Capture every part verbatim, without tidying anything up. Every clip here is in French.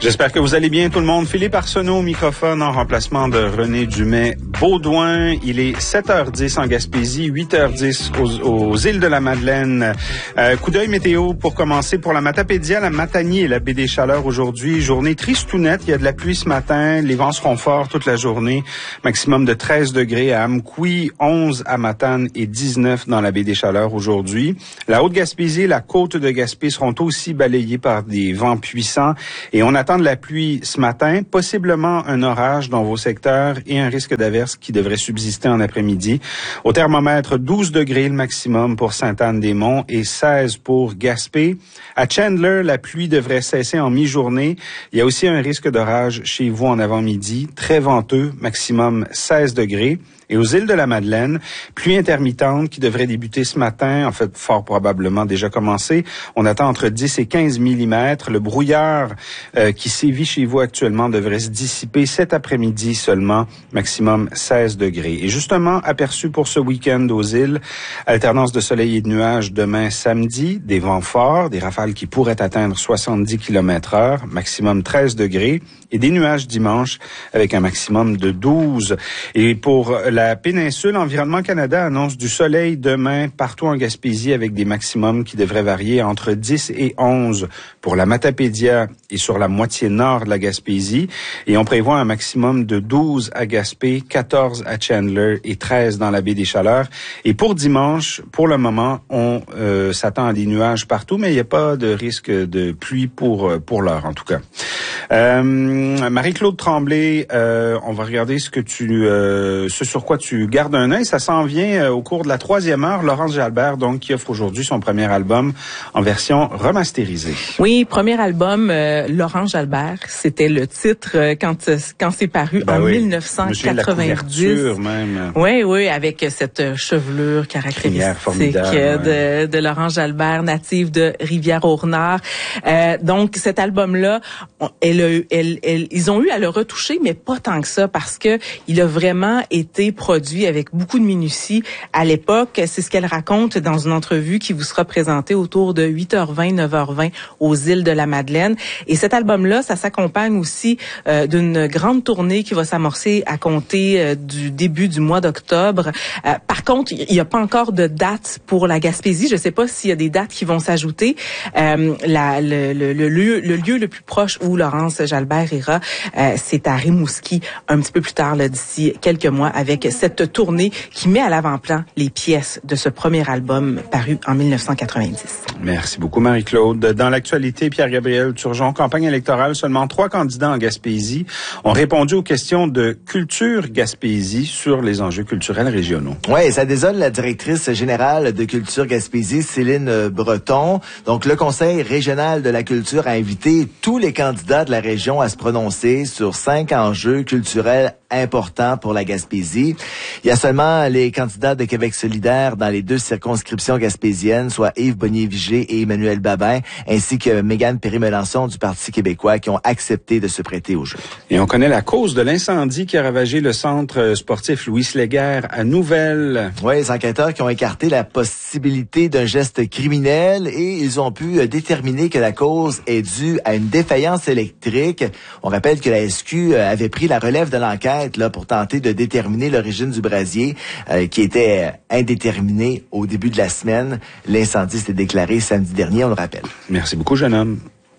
J'espère que vous allez bien tout le monde. Philippe Arsenault au microphone en remplacement de René Dumais-Baudouin. Il est sept heures dix en Gaspésie, huit heures dix aux, aux îles de la Madeleine. Euh, coup d'œil météo pour commencer pour la Matapédia, la Matanie et la baie des Chaleurs aujourd'hui. Journée tristounette, il y a de la pluie ce matin. Les vents seront forts toute la journée. Maximum de treize degrés à Amkoui, onze à Matane et dix-neuf dans la baie des Chaleurs aujourd'hui. La Haute-Gaspésie et la côte de Gaspé seront aussi balayées par des vents puissants et on attend de la pluie ce matin, possiblement un orage dans vos secteurs et un risque d'averse qui devrait subsister en après-midi. Au thermomètre, douze degrés le maximum pour Sainte-Anne-des-Monts et seize pour Gaspé. À Chandler, la pluie devrait cesser en mi-journée. Il y a aussi un risque d'orage chez vous en avant-midi, très venteux, maximum seize degrés. Et aux îles de la Madeleine, pluie intermittente qui devrait débuter ce matin, en fait fort probablement déjà commencé. On attend entre dix et quinze millimètres. Le brouillard euh, qui sévit chez vous actuellement devrait se dissiper cet après-midi seulement, maximum seize degrés. Et justement, aperçu pour ce week-end aux îles, alternance de soleil et de nuages demain samedi, des vents forts, des rafales qui pourraient atteindre soixante-dix kilomètres heure, maximum treize degrés, et des nuages dimanche avec un maximum de douze. Et pour la péninsule, Environnement Canada annonce du soleil demain partout en Gaspésie avec des maximums qui devraient varier entre dix et onze pour la Matapédia et sur la moitié nord de la Gaspésie. Et on prévoit un maximum de douze à Gaspé, quatorze à Chandler et treize dans la baie des Chaleurs. Et pour dimanche, pour le moment, on euh, s'attend à des nuages partout, mais il n'y a pas de risque de pluie pour, pour l'heure en tout cas. Euh, Marie-Claude Tremblay, euh, on va regarder ce que tu, euh, ce sur quoi tu gardes un œil. Ça s'en vient euh, au cours de la troisième heure. Laurence Jalbert, donc, qui offre aujourd'hui son premier album en version remasterisée. Oui, premier album, euh, Laurence Jalbert. C'était le titre euh, quand quand c'est paru ben en oui. dix-neuf cent quatre-vingt-dix. Même. Oui, oui, avec cette chevelure caractéristique de, ouais. de Laurence Jalbert, native de Rivière-au-Renard. Euh, donc, cet album-là, elle, elle, elle, ils ont eu à le retoucher, mais pas tant que ça, parce que il a vraiment été produit avec beaucoup de minutie à l'époque. C'est ce qu'elle raconte dans une entrevue qui vous sera présentée autour de huit heures vingt, neuf heures vingt aux îles de la Madeleine. Et cet album-là, ça s'accompagne aussi euh, d'une grande tournée qui va s'amorcer à compter euh, du début du mois d'octobre. Euh, par contre, il n'y a pas encore de date pour la Gaspésie. Je ne sais pas s'il y a des dates qui vont s'ajouter. Euh, la, le, le, le, lieu, le lieu le plus proche où Laurence Jalbert ira, euh, c'est à Rimouski, un petit peu plus tard, là, d'ici quelques mois, avec cette tournée qui met à l'avant-plan les pièces de ce premier album paru en dix-neuf cent quatre-vingt-dix. Merci beaucoup, Marie-Claude. Dans l'actualité, Pierre-Gabriel Turgeon, campagne électorale, seulement trois candidats en Gaspésie ont répondu aux questions de Culture Gaspésie sur les enjeux culturels régionaux. Oui, ça désole la directrice générale de Culture Gaspésie, Céline Breton. Donc, le Conseil régional de la culture a invité tous les candidats de la région à se prononcer sur cinq enjeux culturels importants pour la Gaspésie. Il y a seulement les candidats de Québec solidaire dans les deux circonscriptions gaspésiennes, soit Yves Bonnier-Vigé et Emmanuel Babin, ainsi que Mégane Perry-Melançon du Parti québécois, qui ont accepté de se prêter au jeu. Et on connaît la cause de l'incendie qui a ravagé le centre sportif Louis Léguerre à Nouvelle. Oui, les enquêteurs qui ont écarté la possibilité d'un geste criminel et ils ont pu déterminer que la cause est due à une défaillance électrique. On rappelle que la S Q avait pris la relève de l'enquête là pour tenter de déterminer l'origine du brasier euh, qui était indéterminé au début de la semaine. L'incendie s'est déclaré samedi dernier, on le rappelle. Merci beaucoup, jeune homme.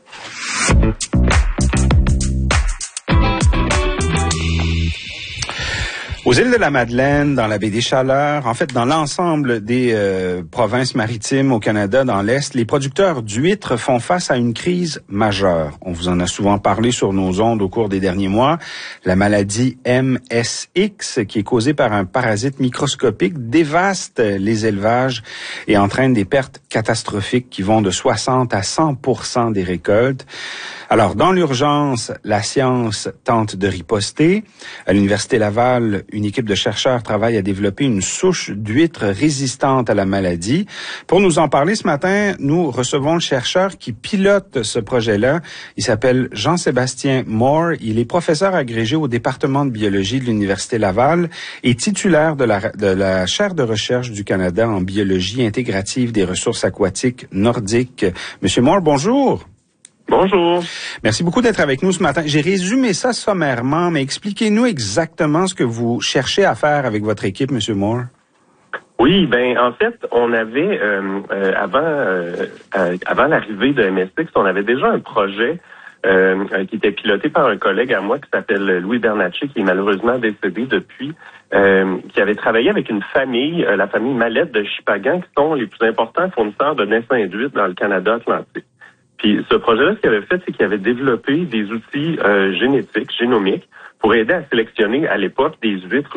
Aux îles de la Madeleine, dans la baie des Chaleurs, en fait, dans l'ensemble des euh, provinces maritimes au Canada, dans l'Est, les producteurs d'huîtres font face à une crise majeure. On vous en a souvent parlé sur nos ondes au cours des derniers mois. La maladie M S X, qui est causée par un parasite microscopique, dévaste les élevages et entraîne des pertes catastrophiques qui vont de soixante à cent pour cent des récoltes. Alors, dans l'urgence, la science tente de riposter. À l'Université Laval, une équipe de chercheurs travaille à développer une souche d'huîtres résistante à la maladie. Pour nous en parler ce matin, nous recevons le chercheur qui pilote ce projet-là. Il s'appelle Jean-Sébastien Moore. Il est professeur agrégé au département de biologie de l'Université Laval et titulaire de la, de la chaire de recherche du Canada en biologie intégrative des ressources aquatiques nordiques. Monsieur Moore, bonjour. Bonjour. Merci beaucoup d'être avec nous ce matin. J'ai résumé ça sommairement, mais expliquez-nous exactement ce que vous cherchez à faire avec votre équipe, M. Moore. Oui, ben en fait, on avait euh, euh, avant euh, euh, avant l'arrivée de M S X, on avait déjà un projet euh, qui était piloté par un collègue à moi qui s'appelle Louis Bernatchez, qui est malheureusement décédé depuis, euh, qui avait travaillé avec une famille, euh, la famille Mallette de Shippagan, qui sont les plus importants fournisseurs de naissins d'huîtres dans le Canada atlantique. Puis ce projet-là, ce qu'il avait fait, c'est qu'il avait développé des outils euh, génétiques, génomiques, pour aider à sélectionner à l'époque des huîtres